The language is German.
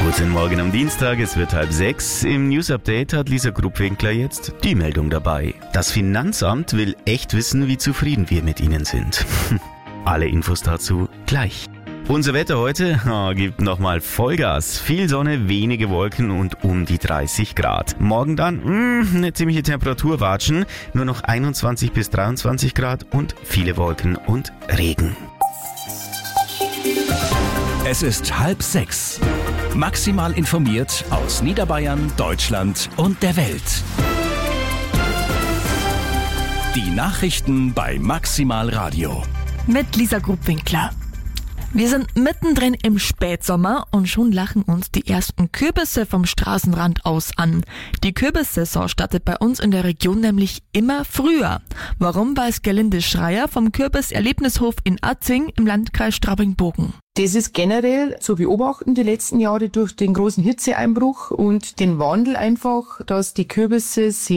Guten Morgen am Dienstag, es wird 5:30. Im News Update hat Lisa Gruppwinkler jetzt die Meldung dabei. Das Finanzamt will echt wissen, wie zufrieden wir mit ihnen sind. Alle Infos dazu gleich. Unser Wetter heute gibt nochmal Vollgas. Viel Sonne, wenige Wolken und um die 30 Grad. Morgen dann eine ziemliche Temperaturwatschen. Nur noch 21 bis 23 Grad und viele Wolken und Regen. Es ist 5:30. Maximal informiert aus Niederbayern, Deutschland und der Welt. Die Nachrichten bei Maximal Radio. Mit Lisa Gruppwinkler. Wir sind mittendrin im Spätsommer und schon lachen uns die ersten Kürbisse vom Straßenrand aus an. Die Kürbissaison startet bei uns in der Region nämlich immer früher. Warum, weiß Gerlinde Schreier vom Kürbiserlebnishof in Atzing im Landkreis Straubing-Bogen. Das ist generell zu beobachten die letzten Jahre durch den großen Hitzeeinbruch und den Wandel einfach, dass die Kürbisse sehr